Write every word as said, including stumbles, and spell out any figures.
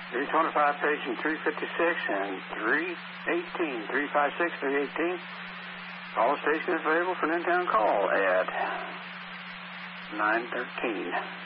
three twenty-five, page and three fifty-six, and three eighteen, three fifty-six, three eighteen. Call station is available for an in-town call at nine thirteen.